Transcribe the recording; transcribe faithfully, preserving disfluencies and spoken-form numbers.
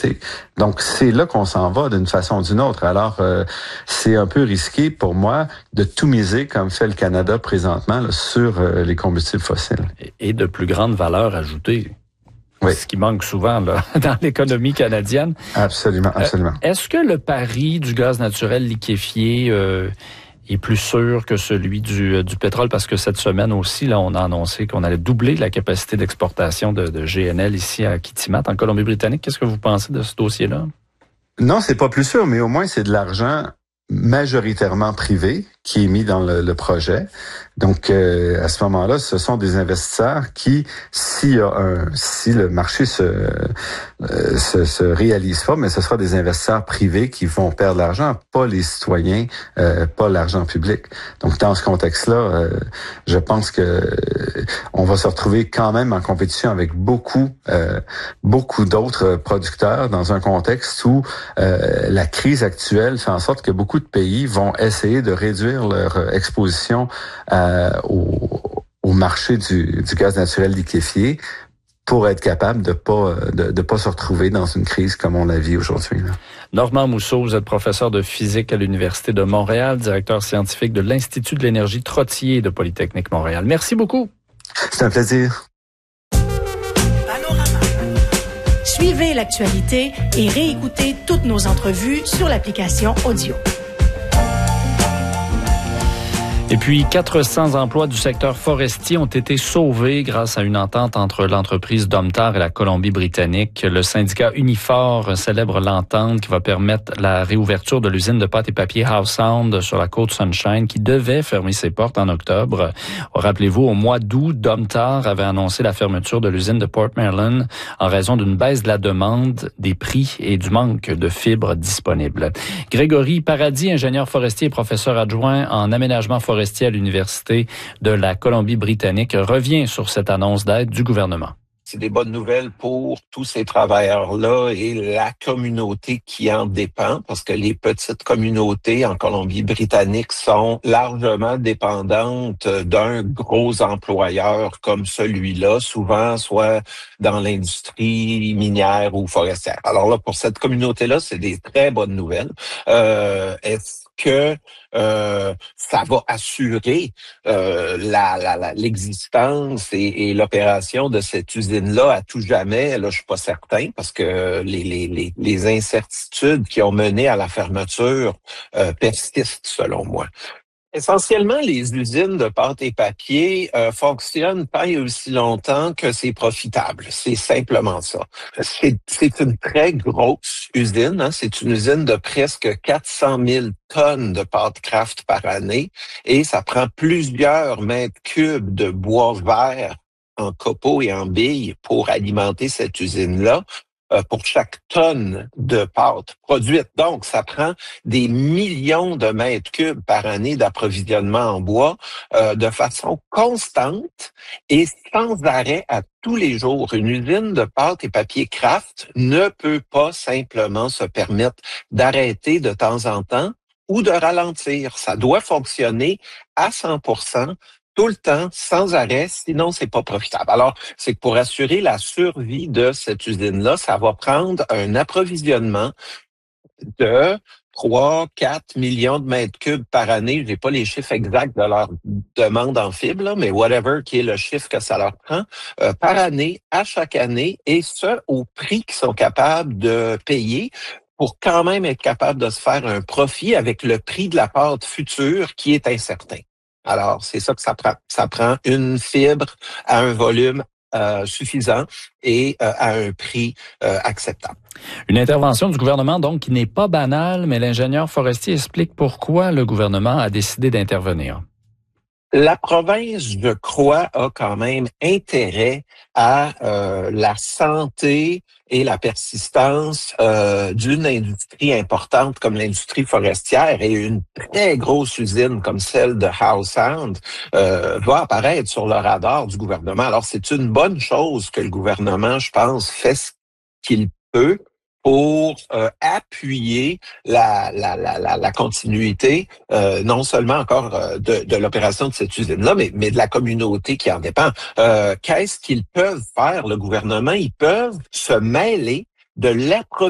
biodiversité. Donc, c'est là qu'on s'en va d'une façon ou d'une autre. Alors, euh, c'est un peu risqué pour moi de tout miser, comme fait le Canada présentement, là, sur euh, les combustibles fossiles. Et de plus grande valeur ajoutée. Oui. Ce qui manque souvent là, dans l'économie canadienne. Absolument, absolument. Euh, est-ce que le pari du gaz naturel liquéfié euh, est plus sûr que celui du, du pétrole? Parce que cette semaine aussi, là, on a annoncé qu'on allait doubler la capacité d'exportation de, de G N L ici à Kitimat, en Colombie-Britannique. Qu'est-ce que vous pensez de ce dossier-là? Non, c'est pas plus sûr, mais au moins c'est de l'argent majoritairement privé qui est mis dans le, le projet. Donc, euh, à ce moment-là, ce sont des investisseurs qui, s'il y a un, si le marché se, euh, se, se réalise pas, mais ce sera des investisseurs privés qui vont perdre l'argent, pas les citoyens, euh, pas l'argent public. Donc, dans ce contexte-là, euh, je pense que euh, on va se retrouver quand même en compétition avec beaucoup, euh, beaucoup d'autres producteurs dans un contexte où euh, la crise actuelle fait en sorte que beaucoup de pays vont essayer de réduire leur exposition euh, au, au marché du, du gaz naturel liquéfié pour être capable de pas de, de pas se retrouver dans une crise comme on la vit aujourd'hui. Là. Normand Mousseau, vous êtes professeur de physique à l'Université de Montréal, directeur scientifique de l'Institut de l'énergie Trottier de Polytechnique Montréal. Merci beaucoup. C'est un plaisir. Suivez l'actualité et réécoutez toutes nos entrevues sur l'application Audio. Et puis, quatre cents emplois du secteur forestier ont été sauvés grâce à une entente entre l'entreprise Domtar et la Colombie-Britannique. Le syndicat Unifor célèbre l'entente qui va permettre la réouverture de l'usine de pâte et papier Howe Sound sur la côte Sunshine qui devait fermer ses portes en octobre. Rappelez-vous, au mois d'août, Domtar avait annoncé la fermeture de l'usine de Port Maryland en raison d'une baisse de la demande, des prix et du manque de fibres disponibles. Grégory Paradis, ingénieur forestier et professeur adjoint en aménagement forestier à l'Université de la Colombie-Britannique, revient sur cette annonce d'aide du gouvernement. C'est des bonnes nouvelles pour tous ces travailleurs-là et la communauté qui en dépend, parce que les petites communautés en Colombie-Britannique sont largement dépendantes d'un gros employeur comme celui-là, souvent soit dans l'industrie minière ou forestière. Alors là, pour cette communauté-là, c'est des très bonnes nouvelles. Euh, est-ce que euh, ça va assurer euh, la, la, la, l'existence et, et l'opération de cette usine-là à tout jamais? Là, je suis pas certain parce que les, les, les, les incertitudes qui ont mené à la fermeture euh, persistent selon moi. Essentiellement, les usines de pâte et papier euh, fonctionnent pas aussi longtemps que c'est profitable. C'est simplement ça. C'est, c'est une très grosse usine. Hein? C'est une usine de presque quatre cent mille tonnes de pâte Kraft par année et ça prend plusieurs mètres cubes de bois vert en copeaux et en billes pour alimenter cette usine-là. Pour chaque tonne de pâte produite. Donc, ça prend des millions de mètres cubes par année d'approvisionnement en bois euh, de façon constante et sans arrêt à tous les jours. Une usine de pâte et papier Kraft ne peut pas simplement se permettre d'arrêter de temps en temps ou de ralentir. Ça doit fonctionner à cent pour cent tout le temps, sans arrêt, sinon c'est pas profitable. Alors, c'est que pour assurer la survie de cette usine-là, ça va prendre un approvisionnement de trois, quatre millions de mètres cubes par année. J'ai pas les chiffres exacts de leur demande en fibres, là, mais whatever qui est le chiffre que ça leur prend, euh, par année, à chaque année, et ce, au prix qu'ils sont capables de payer pour quand même être capable de se faire un profit avec le prix de la pâte future qui est incertain. Alors, c'est ça que ça prend. Ça prend une fibre à un volume euh, suffisant et euh, à un prix euh, acceptable. Une intervention du gouvernement, donc, qui n'est pas banale, mais l'ingénieur forestier explique pourquoi le gouvernement a décidé d'intervenir. La province, je crois, a quand même intérêt à euh, la santé et la persistance euh, d'une industrie importante comme l'industrie forestière, et une très grosse usine comme celle de Howe Sound euh, va apparaître sur le radar du gouvernement. Alors, c'est une bonne chose que le gouvernement, je pense, fait ce qu'il peut pour euh, appuyer la, la, la, la, la continuité, euh, non seulement encore euh, de, de l'opération de cette usine-là, mais, mais de la communauté qui en dépend. Euh, qu'est-ce qu'ils peuvent faire, le gouvernement? Ils peuvent se mêler de l'approvisionnement